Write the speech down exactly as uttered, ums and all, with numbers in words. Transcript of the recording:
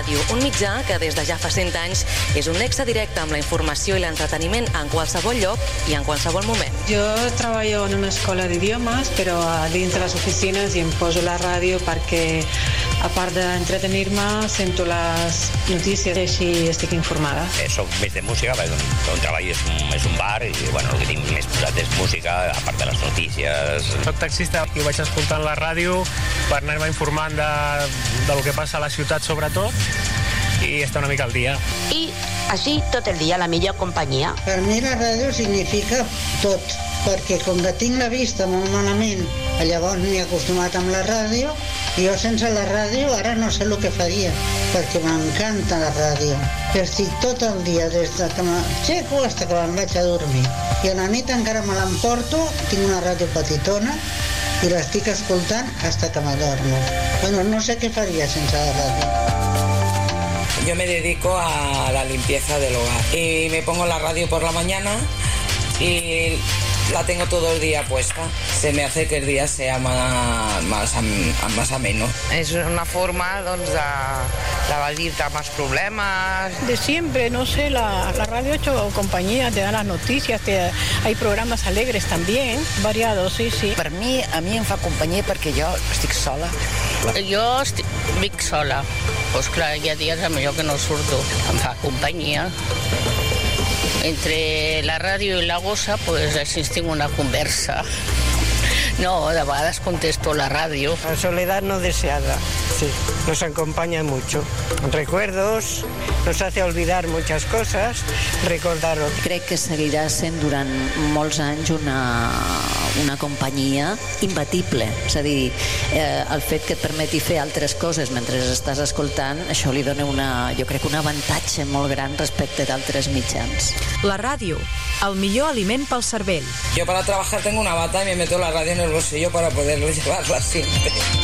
ràdio, un mitjà que des de ja fa cent anys és un nexe directe amb la informació i l'entreteniment en qualsevol lloc i en qualsevol moment. Jo treballo en una escola d'idiomes, però a dins de les oficines i em poso la ràdio perquè, a part d'entretenir-me, sento les notícies i així estic informada. Eh, soc més de música, perquè on, on treballo és un, és un bar i bueno, el que tinc més posat és música, a part de les notícies. Soc taxista i ho vaig escoltant la ràdio per anar-me informant de, de lo que passa a la ciutat sobretot i estar una mica al dia. I així tot el dia, la millor companyia. Per mi la ràdio significa tot, perquè com que tinc la vista molt malament, llavors m'he acostumat amb la ràdio, i jo sense la ràdio ara no sé el que faria, perquè m'encanta la ràdio. Jo estic tot el dia, des de que m'aixeco fins que me'n vaig a dormir. I a la nit encara me l'emporto, tinc una ràdio petitona, i l'estic escoltant fins que m'adormo. Bueno, no sé què faria sense la ràdio. Yo me dedico a la limpieza del hogar y me pongo la radio por la mañana y la tengo todo el día puesta. Se me hace que el día sea más, más, más ameno. Es una forma doncs, de, de evadir-te más problemas. De siempre, no sé, la, la radio ha hecho compañía, te da las noticias, te, hay programas alegres también, variados, sí, sí. Per mi, a mi em fa companyia perquè jo estic sola. Jo estic, vic sola. Doncs clar, hi ha dies a millor que no surto. Em fa companyia. Entre la ràdio i la gossa, pues així tinc una conversa. No, de vegades contesto la radio. La soledad no deseada, sí, nos acompaña mucho. Recuerdos, nos hace olvidar muchas cosas, recordar-ho. Crec que seguirà sent durant molts anys una, una companyia imbatible. És a dir, eh, el fet que et permeti fer altres coses mentre estàs escoltant, això li dona una, jo crec, un avantatge molt gran respecte d'altres mitjans. La ràdio, el millor aliment pel cervell. Yo para trabajar tengo una bata y me meto la radio en el bolsillo para poderlo llevarla siempre.